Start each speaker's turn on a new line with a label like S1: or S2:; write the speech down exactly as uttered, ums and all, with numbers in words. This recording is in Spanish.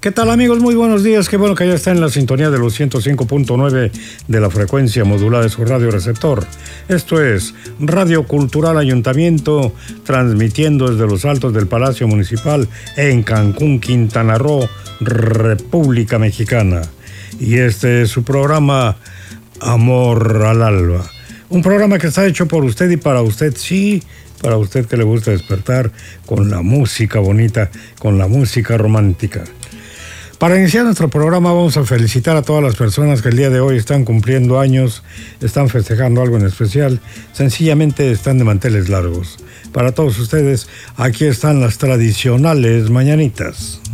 S1: ¿Qué tal, amigos? Muy buenos días. Qué bueno que ya está en la sintonía de los ciento cinco punto nueve de la frecuencia modulada de su radio receptor. Esto es Radio Cultural Ayuntamiento, transmitiendo desde los altos del Palacio Municipal en Cancún, Quintana Roo, República Mexicana. Y este es su programa Amor al Alba. Un programa que está hecho por usted y para usted, sí, para usted que le gusta despertar con la música bonita, con la música romántica. Para iniciar nuestro programa vamos a felicitar a todas las personas que el día de hoy están cumpliendo años, están festejando algo en especial, sencillamente están de manteles largos. Para todos ustedes, aquí están las tradicionales mañanitas.